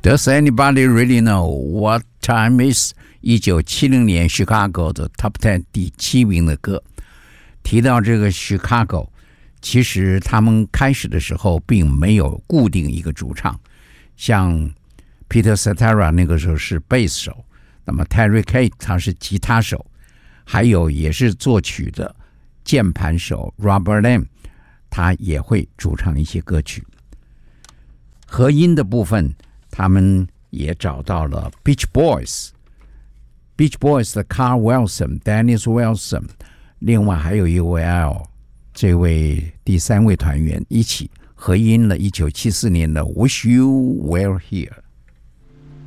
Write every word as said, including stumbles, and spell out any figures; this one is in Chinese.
Does anybody really know what time is? 一九七零年 Chicago 的 Top Ten 第七名的歌。提到这个 Chicago， 其实他们开始的时候并没有固定一个主唱，像 Peter Cetera 那个时候是贝斯手，那么 Terry Kate 他是吉他手，还有也是作曲的键盘手 Robert Lamb， 他也会主唱一些歌曲。和音的部分他们也找到了 Beach Boys，Beach Boys 的 Carl Wilson、Dennis Wilson， 另外还有一位 Al， 这位第三位团员一起合音了一九七四年的 Wish You Were Here。